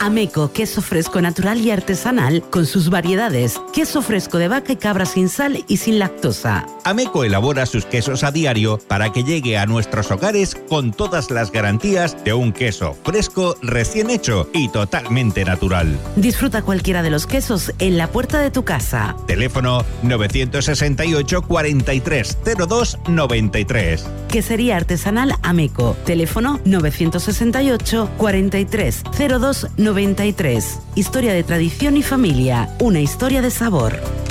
Ameco, queso fresco natural y artesanal con sus variedades. Queso fresco de vaca y cabra sin sal y sin lactosa. Ameco elabora sus quesos a diario para que llegue a nuestros hogares con todas las garantías de un queso fresco, recién hecho y totalmente natural. Disfruta cualquiera de los quesos en la puerta de tu casa. Teléfono 968 43 02 93. Quesería artesanal Ameco. Teléfono 968 43 02 93. Historia de tradición y familia. Una historia de sabor.